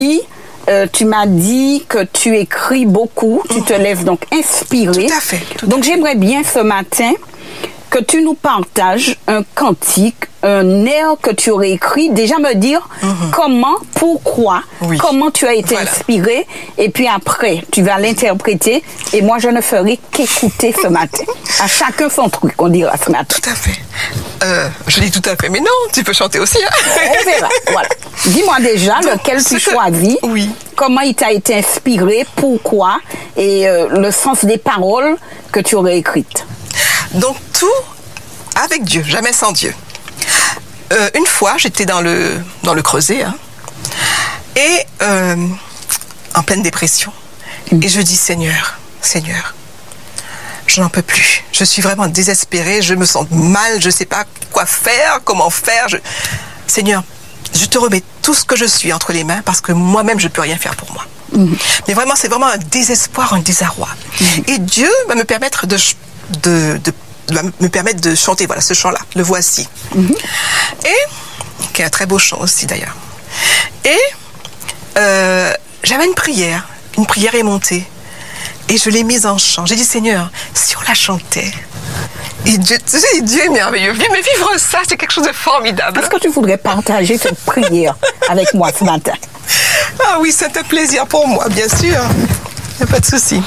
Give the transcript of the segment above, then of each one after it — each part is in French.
Tu m'as dit que tu écris beaucoup, tu te lèves donc inspiré. Tout à fait. Donc j'aimerais bien ce matin que tu nous partages un cantique, un air que tu aurais écrit, déjà me dire comment, pourquoi, comment tu as été inspiré, et puis après, tu vas l'interpréter, et moi je ne ferai qu'écouter ce matin. À chacun son truc, on dira ce matin. Tout à fait. Je dis tout à fait, mais non, tu peux chanter aussi. Hein. On verra, voilà. Dis-moi déjà donc, lequel tu choisis, comment il t'a été inspiré, pourquoi, et le sens des paroles que tu aurais écrites. Donc tout avec Dieu, jamais sans Dieu. Une fois, j'étais dans le creuset, hein, et en pleine dépression. Et je dis, Seigneur, je n'en peux plus. Je suis vraiment désespérée, je me sens mal, je ne sais pas quoi faire, comment faire. Seigneur, je te remets tout ce que je suis entre les mains parce que moi-même, je ne peux rien faire pour moi. Mais vraiment, c'est vraiment un désespoir, un désarroi. Et Dieu va me permettre de chanter, voilà, ce chant-là, le voici. Et, qui est un très beau chant aussi d'ailleurs. Et j'avais une prière est montée. Et je l'ai mise en chant. J'ai dit, Seigneur, si on la chantait. Et Dieu est merveilleux. Mais vivre ça, c'est quelque chose de formidable. Est-ce que tu voudrais partager cette prière avec moi ce matin? Ah oui, c'est un plaisir pour moi, bien sûr. Il n'y a pas de souci.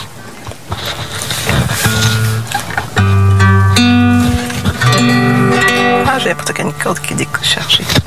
Ah, j'ai l'impression qu'il y a une corde qui est déchargée.